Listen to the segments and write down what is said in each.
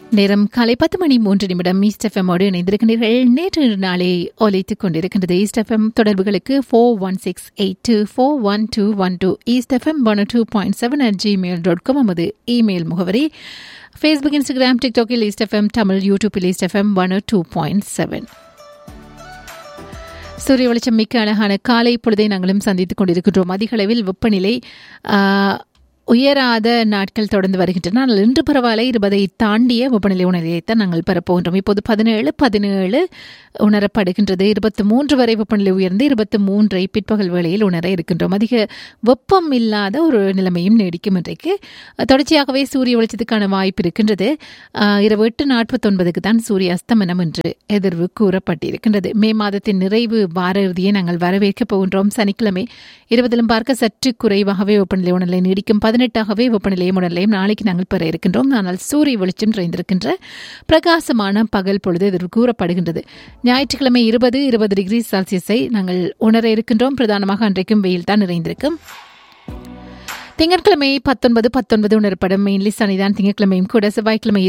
நேரம் காலை 10:03 ஈஸ்ட் எஃப்எம்மோடு இணைந்திருக்கிறீர்கள். நேற்று நாளை ஒலித்துக் கொண்டிருக்கின்றது. ஈஸ்ட் எஃப்எம் தொடர்புகளுக்கு 4168241212 ஈஸ்ட் எஃப்எம் 102.7 நமது இமெயில் முகவரி. Facebook, Instagram, டிக்டாக்கில் east FM Tamil, யூடியூப்பில் ஈஸ்ட் எஃப்எம் 102.7. சூரிய வெளிச்சம் மிக்க அழகான காலை பொழுதை நாங்களும் சந்தித்துக் கொண்டிருக்கின்றோம். அதிக அளவில் வெப்பநிலை உயராத நாட்கள் தொடர்ந்து வருகின்றன. ஆனால் இன்று பரவாயில்லை, 20 தாண்டிய வெப்பநிலை உணர்வைத்தான் நாங்கள் பெறப்போகின்றோம். இப்போது 17 உணரப்படுகின்றது. 23 வரை வெப்பநிலை உயர்ந்து 23 பிற்பகல் வேளையில் உணர இருக்கின்றோம். அதிக வெப்பம் இல்லாத ஒரு நிலைமையும் நீடிக்கும். இன்றைக்கு தொடர்ச்சியாகவே சூரிய வெளிச்சத்துக்கான வாய்ப்பு இருக்கின்றது. இரவு 8:49 தான் சூரிய அஸ்தமனம் என்று எதிர்வு கூறப்பட்டிருக்கின்றது. மே மாதத்தின் நிறைவு வார இறுதியை நாங்கள் வரவேற்கப் போகின்றோம். சனிக்கிழமை 20 பார்க்க சற்று குறைவாகவே வெப்பநிலை உணர்நிலை நீடிக்கும். 18 வெப்பநிலையும் உடலையும் நாளைக்கு நாங்கள் பெற இருக்கின்றோம். ஆனால் சூரிய வெளிச்சம் நிறைந்திருக்கின்ற பிரகாசமான பகல் பொழுது எதிர்வு கூறப்படுகின்றது. ஞாயிற்றுக்கிழமை 20 டிகிரி செல்சியஸை நாங்கள் உணர இருக்கின்றோம். பிரதானமாக அன்றைக்கும் வெயில் தான் நிறைந்திருக்கும். திங்கட்கிழமை 19 உணரப்படும். மெயின்லி சனிதான் திங்கட்கிழமையும் கூட. செவ்வாய்க்கிழமை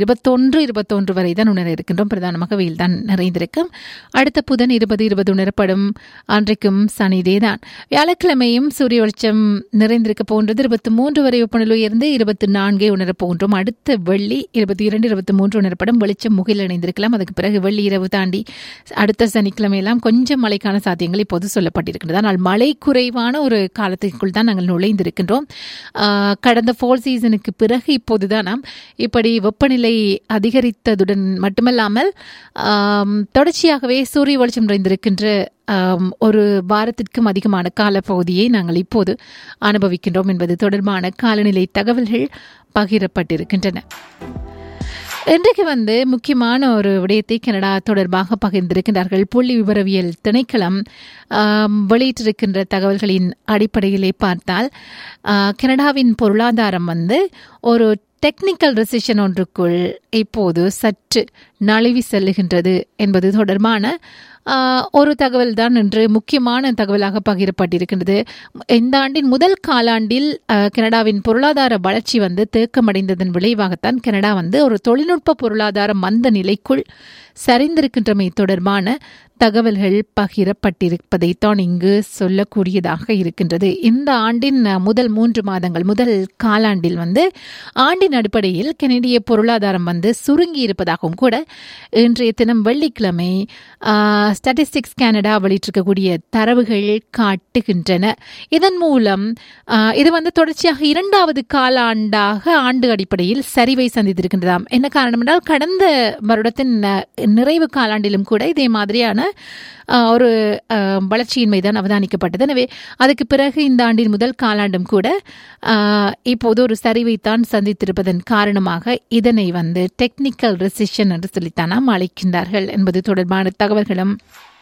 21 வரை தான் உணர இருக்கின்றோம். பிரதானமாக வெயில் தான் நிறைந்திருக்கும். அடுத்த புதன் 20 உணரப்படும். அன்றைக்கும் சனிதே தான். வியாழக்கிழமையும் சூரிய வெளிச்சம் நிறைந்திருக்க போன்றது. 23 வரை வெப்பநிலை உயர்ந்து 24 உணரப் போகின்றோம். அடுத்த வெள்ளி 22, 23 உணரப்படும். வெளிச்சம் முகில் இணைந்திருக்கலாம். அதுக்கு பிறகு வெள்ளி இரவு தாண்டி அடுத்த சனிக்கிழமையெல்லாம் கொஞ்சம் மழைக்கான சாத்தியங்கள் இப்போது சொல்லப்பட்டிருக்கின்றது. ஆனால் மழை குறைவான ஒரு காலத்திற்குள் தான் நாங்கள் நுழைந்திருக்கின்றோம். கடந்த ஃபால் சீசனுக்கு பிறகு இப்போதுதான் நாம் இப்படி வெப்பநிலை அதிகரித்ததுடன் மட்டுமல்லாமல் தொடர்ச்சியாகவே சூரிய வெளிச்சம் நிறைந்திருக்கின்ற ஒரு வாரத்திற்கும் அதிகமான காலப்பகுதியை நாங்கள் இப்போது அனுபவிக்கின்றோம் என்பது தொடர்பான காலநிலை தகவல்கள் பகிரப்பட்டிருக்கின்றன. இன்றைக்கு முக்கியமான ஒரு விடயத்தை கனடா தொடர்பாக பகிர்ந்திருக்கின்றார்கள். புள்ளி விவரவியல் திணைக்களம் வெளியிட்டிருக்கின்ற தகவல்களின் அடிப்படையிலே பார்த்தால் கனடாவின் பொருளாதாரம் ஒரு டெக்னிக்கல் ரெசிஷன் ஒன்றுக்குள் இப்போது சற்று நழுவி செல்லுகின்றது என்பது தொடர்பான ஒரு தகவல் தான் இன்று முக்கியமான தகவலாக பகிரப்பட்டிருக்கின்றது. இந்த ஆண்டின் முதல் காலாண்டில் கனடாவின் பொருளாதார வளர்ச்சி தேக்கமடைந்ததன் விளைவாகத்தான் கனடா ஒரு தொழில்நுட்ப பொருளாதார மந்த நிலைக்குள் சரிந்திருக்கின்றமை தொடர்பான தகவல்கள் பகிரப்பட்டிருப்பதைத்தான் இங்கு சொல்லக்கூடியதாக இருக்கின்றது. இந்த ஆண்டின் முதல் 3 மாதங்கள், முதல் காலாண்டில் ஆண்டின் அடிப்படையில் கனடிய பொருளாதாரம் சுருங்கி இருப்பதாகவும் கூட இன்றைய தினம் வெள்ளிக்கிழமை ஸ்டாட்டிஸ்டிக்ஸ் கனடா வெளியிட்டிருக்கக்கூடிய தரவுகள் காட்டுகின்றன. இதன் மூலம் இது தொடர்ச்சியாக 2வது காலாண்டாக ஆண்டு அடிப்படையில் சரிவை சந்தித்திருக்கின்றதாம். என்ன காரணம் என்றால் கடந்த வருடத்தின் நிறைவு காலாண்டிலும் கூட இதே மாதிரியான ஒரு வளர்ச்சியின்மை தான் அவதானிக்கப்பட்டது. எனவே அதுக்கு பிறகு இந்த ஆண்டின் முதல் காலாண்டும் கூட இப்போது ஒரு சரிவைத்தான் சந்தித்திருப்பதன் காரணமாக இதனை டெக்னிக்கல் ரெசிஷன் என்று சொல்லித்தான் நாம் அழைக்கின்றார்கள் என்பது தொடர்பான தகவல்களும்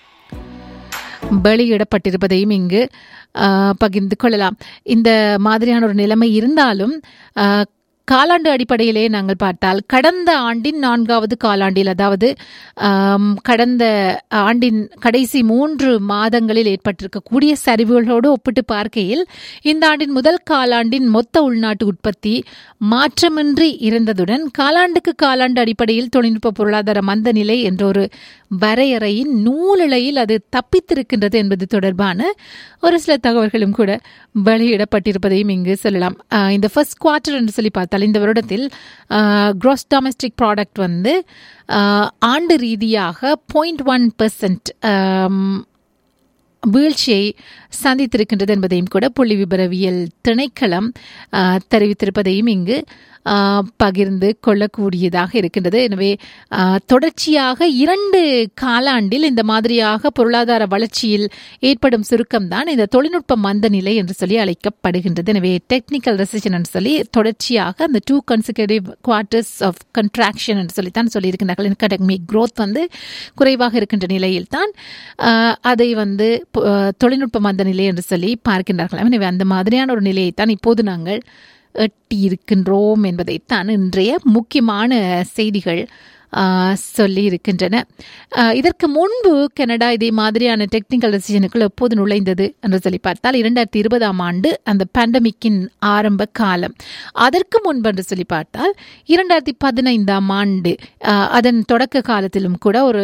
வெளியிடப்பட்டிருப்பதையும் இங்கு பகிர்ந்து கொள்ளலாம். இந்த மாதிரியான ஒரு நிலைமை இருந்தாலும் காலாண்டு அடிப்படையிலே நாங்கள் பார்த்தால் கடந்த ஆண்டின் 4வது காலாண்டில், அதாவது கடந்த ஆண்டின் கடைசி 3 மாதங்களில் ஏற்பட்டிருக்கக்கூடிய சரிவுகளோடு ஒப்பிட்டு பார்க்கையில் இந்த ஆண்டின் முதல் காலாண்டின் மொத்த உள்நாட்டு உற்பத்தி மாற்றமின்றி இருந்ததுடன் காலாண்டுக்கு காலாண்டு அடிப்படையில் தொழில்நுட்ப பொருளாதார மந்த நிலை என்ற ஒரு வரையறையின் நூலிழையில் அது தப்பித்திருக்கின்றது என்பது தொடர்பான ஒரு சில தகவல்களும் கூட வெளியிடப்பட்டிருப்பதையும் இங்கு சொல்லலாம். இந்த ஃபர்ஸ்ட் குவார்ட்டர் என்று சொல்லி பார்த்தால் இந்த வருடத்தில் gross domestic product ஆண்டு ரீதியாக 0.1% வீழ்ச்சியை சந்தித்திருக்கின்றது என்பதையும் கூட புள்ளி விபரவியல் திணைக்களம் தெரிவித்திருப்பதையும் இங்கு பகிர்ந்து கொள்ளக்கூடியதாக இருக்கின்றது. எனவே தொடர்ச்சியாக 2 காலாண்டில் இந்த மாதிரியாக பொருளாதார வளர்ச்சியில் ஏற்படும் சுருக்கம் தான் இந்த தொழில்நுட்ப மந்த நிலை என்று சொல்லி அழைக்கப்படுகின்றது. எனவே டெக்னிக்கல் ரெசிஷன் என்று சொல்லி தொடர்ச்சியாக அந்த 2 consecutive quarters of contraction என்று சொல்லித்தான் சொல்லியிருக்கின்றார்கள். எக்கனாமிக் growth குறைவாக இருக்கின்ற நிலையில் தான் அதை தொழில்நுட்ப மந்த நிலை என்று சொல்லி பார்க்கின்றார்கள். எனவே அந்த மாதிரியான ஒரு நிலையைத்தான் இப்போது நாங்கள் எட்டியிருக்கின்றோம் என்பதைத்தான் இன்றைய முக்கியமான செய்திகள் சொல்லி இருக்கின்றன. இதற்கு முன்பு கனடா இதே மாதிரியான டெக்னிக்கல் ரெசிஷனுக்குள் எப்போது நுழைந்தது என்று சொல்லி பார்த்தால் 2020 ஆண்டு அந்த பேண்டமிக்கின் ஆரம்ப காலம். அதற்கு முன்பு என்று சொல்லி பார்த்தால் 2015 ஆண்டு அதன் தொடக்க காலத்திலும் கூட ஒரு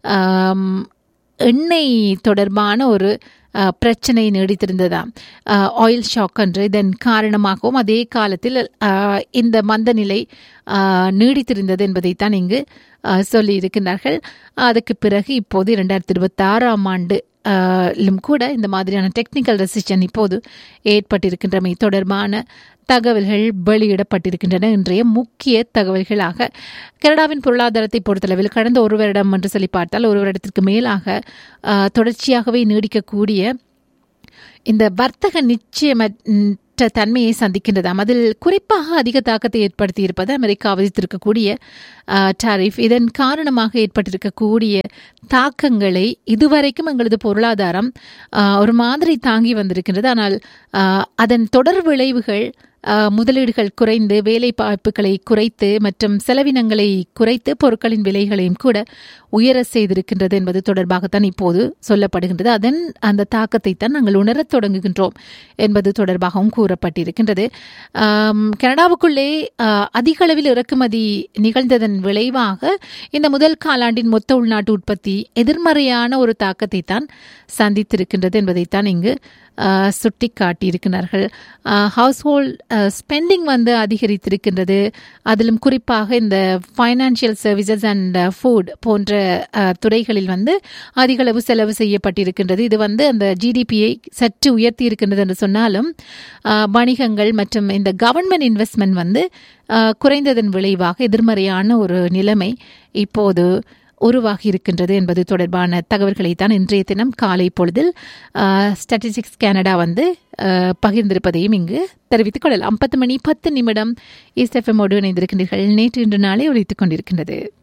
எண்ணெய் தொடர்பான ஒரு பிரச்சனை நீடித்திருந்ததாம், ஆயில் ஷாக் என்று. இதன் காரணமாகவும் அதே காலத்தில் இந்த மந்த நிலை நீடித்திருந்தது என்பதைத்தான் இங்கு சொல்லி இருக்கின்றார்கள். அதுக்கு பிறகு இப்போது 2026 ஆண்டு கூட இந்த மாதிரியான டெக்னிக்கல் ரெசிஷன் இப்போது ஏற்பட்டிருக்கின்றமை தொடர்பான தகவல்கள் வெளியிடப்பட்டிருக்கின்றன. இன்றைய முக்கிய தகவல்களாக கனடாவின் பொருளாதாரத்தை பொறுத்தளவில் கடந்த ஒரு வருடம் என்று சொல்லி பார்த்தால் ஒரு வருடத்திற்கு மேலாக தொடர்ச்சியாகவே நீடிக்கக்கூடிய இந்த வர்த்தக நிச்சயமற்ற தன்மையை சந்திக்கின்றதாம். அதில் குறிப்பாக அதிக தாக்கத்தை ஏற்படுத்தி இருப்பது அமெரிக்கா விதித்திருக்கக்கூடிய டாரிஃப். இதன் காரணமாக ஏற்பட்டிருக்கக்கூடிய தாக்கங்களை இதுவரைக்கும் எங்களது பொருளாதாரம் ஒரு மாதிரி தாங்கி வந்திருக்கின்றது. ஆனால் அதன் தொடர் விளைவுகள் முதலீடுகள் குறைந்து, வேலை வாய்ப்புகளை குறைத்து மற்றும் செலவினங்களை குறைத்து பொருட்களின் விலைகளையும் கூட உயர செய்திருக்கின்றது என்பது தொடர்பாகத்தான் இப்போது சொல்லப்படுகின்றது. அதன் அந்த தாக்கத்தை தான் நாங்கள் உணரத் தொடங்குகின்றோம் என்பது தொடர்பாகவும் கூறப்பட்டிருக்கின்றது. கனடாவுக்குள்ளே அதிக அளவில் இறக்குமதி நிகழ்ந்ததன் விளைவாக இந்த முதல் காலாண்டின் மொத்த உள்நாட்டு உற்பத்தி எதிர்மறையான ஒரு தாக்கத்தை தான் சந்தித்திருக்கின்றது என்பதைத்தான் இங்கு சுட்டி காட்டியிருக்கிறார்கள். House hold spending அதிகரித்திருக்கின்றது. அதிலும் குறிப்பாக இந்த ஃபைனான்சியல் சர்வீசஸ் அண்ட் ஃபுட் போன்ற துறைகளில் அதிக அளவு செலவு செய்யப்பட்டிருக்கின்றது. இது அந்த ஜிடிபியை சற்று உயர்த்தி இருக்கின்றது என்று சொன்னாலும் வணிகங்கள் மற்றும் இந்த கவர்மெண்ட் இன்வெஸ்ட்மெண்ட் குறைந்ததன் விளைவாக எதிர்மறையான ஒரு நிலைமை இப்போது உருவாகி இருக்கின்றது என்பது தொடர்பான தகவல்களை தான் இன்றைய தினம் காலை பொழுதில் ஸ்டாட்டிஸ்டிக்ஸ் கனடா பகிர்ந்திருப்பதையும் இங்கு தெரிவித்துக் கொள்ளலாம். 10 மணி 10 நிமிடம் ஈஸ்ட் எஃப்எம்மோடு இணைந்திருக்கின்றீர்கள். நேற்று இன்று நாளை ஒலித்துக் கொண்டிருக்கின்றது.